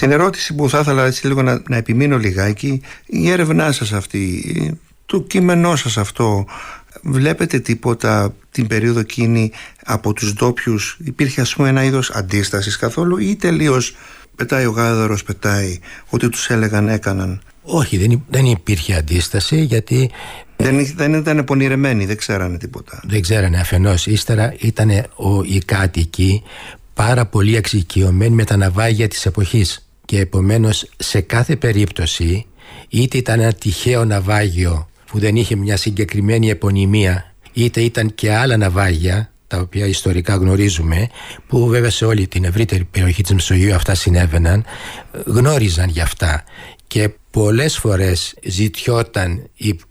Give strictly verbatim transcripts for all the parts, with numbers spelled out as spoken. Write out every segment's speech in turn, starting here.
Στην ερώτηση που θα ήθελα έτσι λίγο να, να επιμείνω λιγάκι, η έρευνά σας αυτή, το κείμενό σας αυτό, βλέπετε τίποτα την περίοδο εκείνη από τους ντόπιους? Υπήρχε ας πούμε ένα είδος αντίστασης καθόλου, ή τελείως πετάει ο γάδαρος, πετάει, ό,τι τους έλεγαν έκαναν? Όχι, δεν, δεν υπήρχε αντίσταση, γιατί δεν, δεν ήταν πονηρεμένοι, δεν ξέρανε τίποτα. Δεν ξέρανε αφενός. Ύστερα ήταν οι κάτοικοι πάρα πολύ εξοικειωμένοι με τα ναυάγια της εποχής, και επομένως σε κάθε περίπτωση, είτε ήταν ένα τυχαίο ναυάγιο που δεν είχε μια συγκεκριμένη επωνυμία, είτε ήταν και άλλα ναυάγια τα οποία ιστορικά γνωρίζουμε, που βέβαια σε όλη την ευρύτερη περιοχή της Μεσογείου αυτά συνέβαιναν, γνώριζαν γι' αυτά. Και πολλές φορές ζητιόταν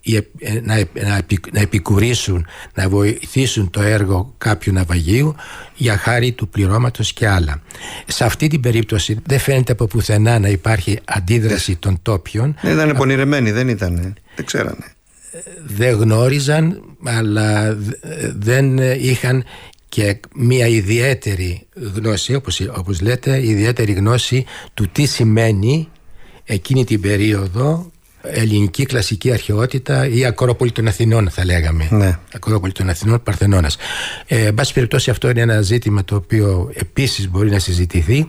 να, να, να επικουρήσουν, να βοηθήσουν το έργο κάποιου ναυαγίου για χάρη του πληρώματος και άλλα. Σε αυτή την περίπτωση δεν φαίνεται από πουθενά να υπάρχει αντίδραση των τόπιων. Δεν ήταν πονηρεμένοι, δεν ήταν, δεν ξέρανε. Δεν γνώριζαν, αλλά δεν είχαν και μια ιδιαίτερη γνώση, όπως, όπως λέτε, ιδιαίτερη γνώση του τι σημαίνει εκείνη την περίοδο ελληνική κλασική αρχαιότητα, ή Ακρόπολη των Αθηνών θα λέγαμε. Ναι. Ακρόπολη των Αθηνών, Παρθενώνας. Ε, εν πάση περιπτώσει, αυτό είναι ένα ζήτημα το οποίο επίσης μπορεί να συζητηθεί,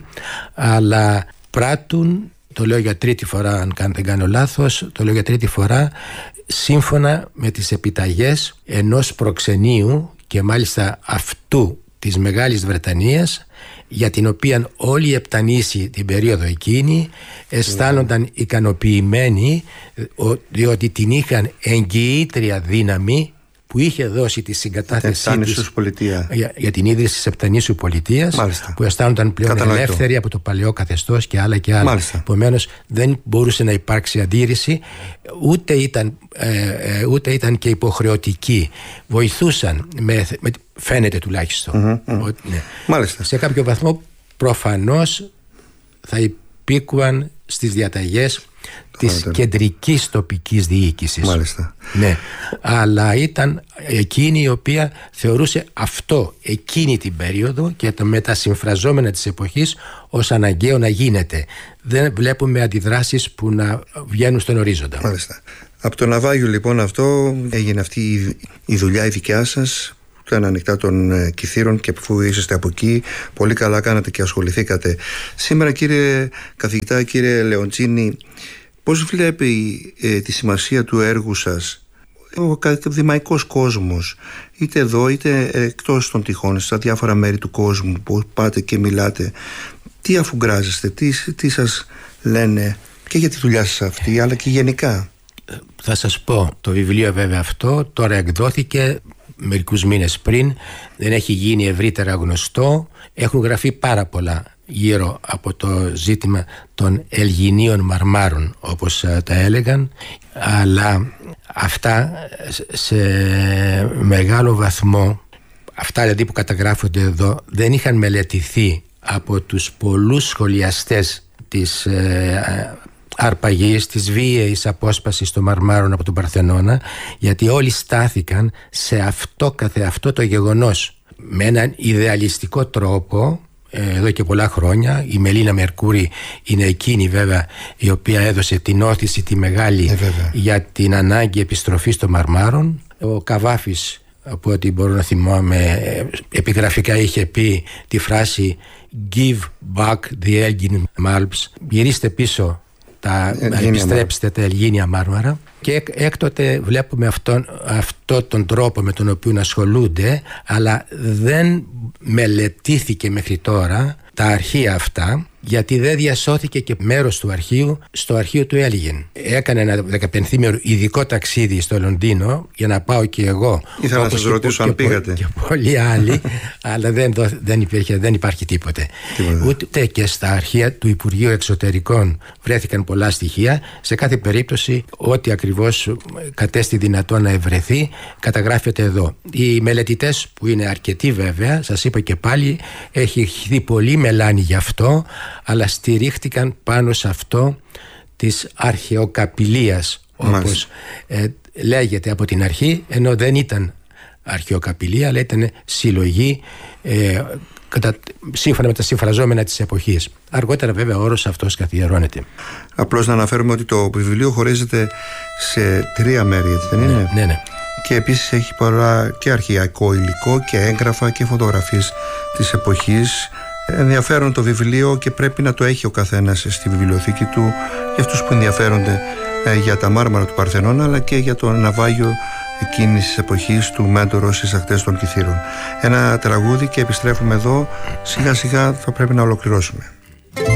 αλλά πράττουν, το λέω για τρίτη φορά αν δεν κάνω λάθος, το λέω για τρίτη φορά, σύμφωνα με τις επιταγές ενός προξενείου, και μάλιστα αυτού της Μεγάλης Βρετανίας, για την οποία όλοι οι Επτανήσοι την περίοδο εκείνη αισθάνονταν ικανοποιημένοι, διότι την είχαν εγγυήτρια δύναμη που είχε δώσει τη συγκατάθεσή τους για, για την ίδρυση της Επτανήσιου Πολιτείας. Μάλιστα. Που αισθάνονταν πλέον Κατανοητό. ελεύθεροι από το παλαιό καθεστώς και άλλα και άλλα. Επομένως δεν μπορούσε να υπάρξει αντίρρηση, ούτε ήταν, ε, ούτε ήταν και υποχρεωτική. Βοηθούσαν, με, με, φαίνεται τουλάχιστον. Mm-hmm, mm-hmm. Ότι, ναι. Μάλιστα. Σε κάποιο βαθμό προφανώς θα υπήκουαν στις διαταγές της Μάλιστα. κεντρικής τοπικής διοίκησης. Μάλιστα. Ναι. Αλλά ήταν εκείνη η οποία θεωρούσε αυτό εκείνη την περίοδο και τα μετασυμφραζόμενα της εποχής ως αναγκαίο να γίνεται. Δεν βλέπουμε αντιδράσεις που να βγαίνουν στον ορίζοντα. Μάλιστα. Από το ναυάγιο λοιπόν αυτό έγινε αυτή η δουλειά η δικιά σας, ήταν ανοιχτά των Κιθήρων, και αφού είσαστε από εκεί, πολύ καλά κάνατε και ασχοληθήκατε. Σήμερα, κύριε καθηγητά, κύριε Λεοντσίνη, πώς βλέπει ε, τη σημασία του έργου σας ο ακαδημαϊκός κόσμος, είτε εδώ είτε εκτός των τυχών, στα διάφορα μέρη του κόσμου που πάτε και μιλάτε? Τι αφουγκράζεστε, τι, τι σας λένε και για τη δουλειά σας αυτή, αλλά και γενικά? Θα σας πω, το βιβλίο βέβαια αυτό τώρα εκδόθηκε μερικούς μήνες πριν, δεν έχει γίνει ευρύτερα γνωστό. Έχουν γραφεί πάρα πολλά γύρω από το ζήτημα των Ελγινίων Μαρμάρων, όπως τα έλεγαν, αλλά αυτά σε μεγάλο βαθμό, αυτά δηλαδή που καταγράφονται εδώ, δεν είχαν μελετηθεί από τους πολλούς σχολιαστές της ε, αρπαγής, της βίαιης απόσπασης των Μαρμάρων από τον Παρθενώνα, γιατί όλοι στάθηκαν σε αυτό καθεαυτό το γεγονός με έναν ιδεαλιστικό τρόπο εδώ και πολλά χρόνια. Η Μελίνα Μερκούρη είναι εκείνη βέβαια η οποία έδωσε την όθηση τη μεγάλη ε, για την ανάγκη επιστροφής των Μαρμάρων. Ο Καβάφης, από ό,τι μπορώ να θυμάμαι, επιγραφικά είχε πει τη φράση «Give back the Elgin Marbles», γυρίστε πίσω τα, επιστρέψτε τα Ελγίνια Μάρμαρα. Και έκτοτε βλέπουμε αυτόν, αυτό τον τρόπο με τον οποίο ασχολούνται, αλλά δεν μελετήθηκε μέχρι τώρα τα αρχεία αυτά, γιατί δεν διασώθηκε και μέρος του αρχείου στο αρχείο του Έλγιν. Έκανε ένα δεκαπενθήμερο ειδικό ταξίδι στο Λονδίνο για να πάω και εγώ. Ήθελα να σας ρωτήσω αν πήγατε. Και πολλοί άλλοι, αλλά δεν, δεν, υπήρχε, δεν υπάρχει τίποτε. τίποτε. Ούτε και στα αρχεία του Υπουργείου Εξωτερικών βρέθηκαν πολλά στοιχεία. Σε κάθε περίπτωση, ό,τι ακριβώς κατέστη δυνατό να ευρεθεί, καταγράφεται εδώ. Οι μελετητές, που είναι αρκετοί βέβαια, σας είπα και πάλι, έχει χυθεί πολύ μελάνη γι' αυτό, αλλά στηρίχτηκαν πάνω σε αυτό της αρχαιοκαπηλείας, όπως ε, λέγεται από την αρχή, ενώ δεν ήταν αρχαιοκαπηλεία, αλλά ήταν συλλογή ε, κατά, σύμφωνα με τα συμφραζόμενα της εποχής. Αργότερα βέβαια ο όρος αυτός καθιερώνεται. Απλώς να αναφέρουμε ότι το βιβλίο χωρίζεται σε τρία μέρη, έτσι δεν είναι? Ναι, ναι. Και επίσης έχει πολλά και αρχαιακό υλικό και έγγραφα και φωτογραφίες της εποχής. Ενδιαφέρον το βιβλίο και πρέπει να το έχει ο καθένας στη βιβλιοθήκη του, για αυτούς που ενδιαφέρονται για τα μάρμαρα του Παρθενώνα, αλλά και για το ναυάγιο εκείνης της εποχής του Μέντορος στις ακτές των Κιθήρων. Ένα τραγούδι και επιστρέφουμε εδώ. Σιγά σιγά θα πρέπει να ολοκληρώσουμε.